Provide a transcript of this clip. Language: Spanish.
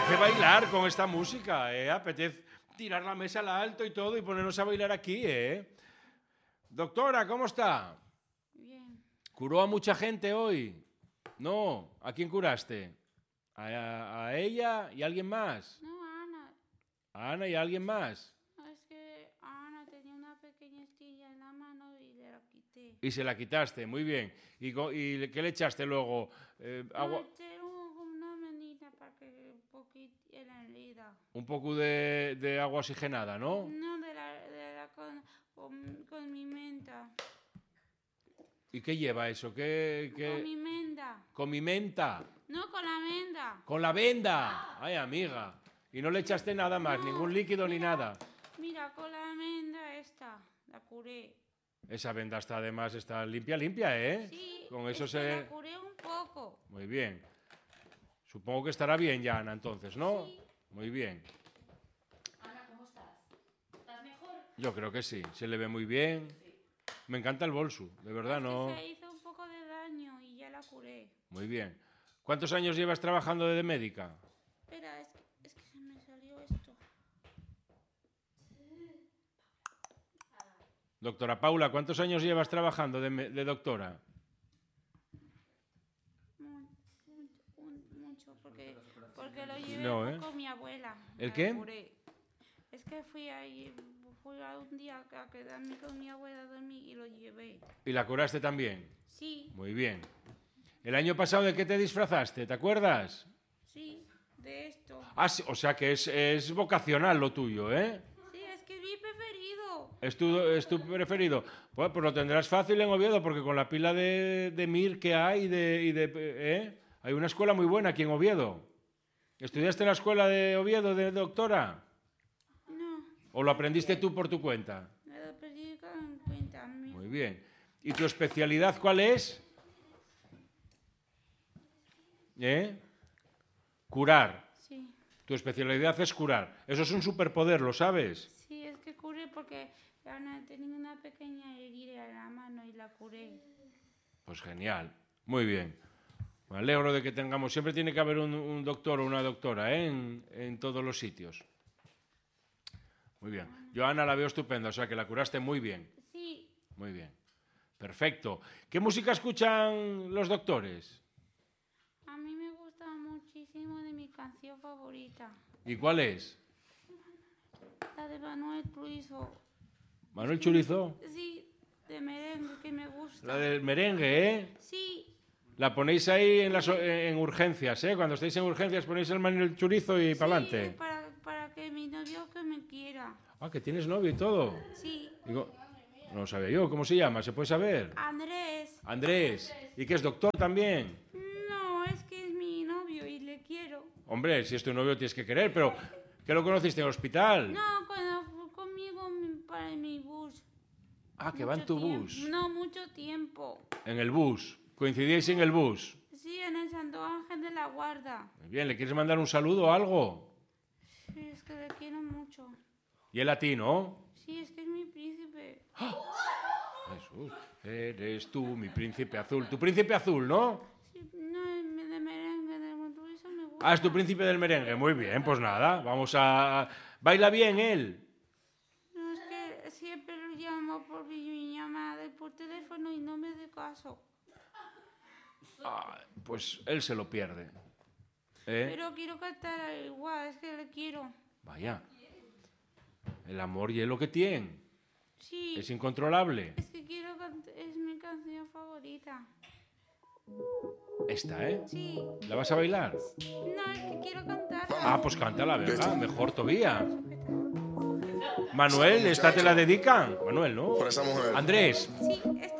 apetece bailar con esta música, apetece tirar la mesa al alto y todo y ponernos a bailar aquí, Doctora, ¿cómo está? Bien. ¿Curó a mucha gente hoy? No, ¿a quién curaste? ¿A ella y a alguien más? No, Ana. ¿A Ana y a alguien más? Es que Ana tenía una pequeña estilla en la mano y le la quité. Y se la quitaste, muy bien. ¿Y qué le echaste luego? Agua, No, eché una menita para que un poquito en la herida. un poco de agua oxigenada, ¿no? No, con mi menta. ¿Y qué lleva eso? Con mi menta. ¿Con mi menta? No, con la menta. ¡Con la venda! ¡Ay, amiga! Y no le echaste nada más, No, ningún líquido ni nada. Mira, con la menta esta, la curé. Esa venda está además está limpia, ¿eh? Sí, Con eso la curé un poco. Muy bien. Supongo que estará bien ya, Ana, entonces, ¿no? Sí. Muy bien. Ana, ¿cómo estás? ¿Estás mejor? Yo creo que sí, se le ve muy bien. Sí. Me encanta el bolso, de verdad, Es ¿no? que se hizo un poco de daño y ya la curé. Muy bien. ¿Cuántos años llevas trabajando de médica? Espera, es que se me salió esto. Doctora Paula, ¿cuántos años llevas trabajando de doctora? Mucho, porque lo llevé No, con mi abuela. ¿El la qué? curé. Es que fui a un día a quedarme con mi abuela a dormir y lo llevé. ¿Y la curaste también? Sí, Muy bien. ¿El año pasado de qué te disfrazaste? ¿Te acuerdas? sí, de esto. Ah, sí, o sea que es vocacional lo tuyo, ¿eh? Sí, es que es mi preferido. ¿Es tu preferido? Pues lo tendrás fácil en Oviedo, porque con la pila de MIR que hay, hay una escuela muy buena aquí en Oviedo. ¿Estudiaste en la escuela de Oviedo de doctora? No, ¿O lo aprendiste tú por tu cuenta? me lo perdí con cuenta. Muy bien. ¿Y tu especialidad cuál es? Curar. Sí, Tu especialidad es curar. Eso es un superpoder, ¿lo sabes? sí, es que curé porque Ana tenía una pequeña herida en la mano y la curé. Pues genial. Muy bien. Me alegro de que tengamos... Siempre tiene que haber un doctor o una doctora, en todos los sitios. Muy bien. Yo a Ana la veo estupenda, o sea que la curaste muy bien. Sí, Muy bien. Perfecto. ¿Qué música escuchan los doctores? a mí me gusta muchísimo de mi canción favorita. ¿Y cuál es? La de Manuel Turizo. ¿Manuel Churizo? Sí, de merengue, que me gusta. La del merengue, ¿eh? Sí, La ponéis ahí en urgencias, ¿eh? Cuando estéis en urgencias ponéis el Manuel Churizo y para adelante. para que mi novio que me quiera. Ah, que tienes novio y todo. Sí, Digo, no lo sabía yo. ¿Cómo se llama? ¿Se puede saber? Andrés. Andrés. ¿Y que es doctor también? No, es que es mi novio y le quiero. Hombre, si es tu novio tienes que querer, pero ¿qué lo conociste en el hospital? No, cuando fue conmigo para mi bus. Ah, que va en tu bus. No, mucho tiempo. En el bus. ¿Coincidíais en el bus? Sí, en el Santo Ángel de la Guarda. Muy bien, ¿le quieres mandar un saludo o algo? Sí, es que le quiero mucho. Y él a ti, ¿no? Sí, es que es mi príncipe. Jesús, eres tú, mi príncipe azul. Tu príncipe azul, ¿no? Sí, no, de merengue, de Monturizo me gusta. Ah, es tu príncipe del merengue. Muy bien, pues nada, vamos a... ¿Baila bien él? No, es que siempre lo llamo por videollamada y por teléfono y no me hace caso. Ah, pues él se lo pierde. ¿Eh? Pero quiero cantar igual, es que le quiero. Vaya. El amor y lo que tiene. Sí, Es incontrolable. es que quiero cantar, es mi canción favorita. Esta, ¿eh? Sí, ¿La vas a bailar? no, es que quiero cantarla. Ah, pues cántala, ¿verdad? Mejor todavía. Manuel, ¿esta te la dedican? Manuel, ¿no? Por esa mujer. Andrés, Sí, esta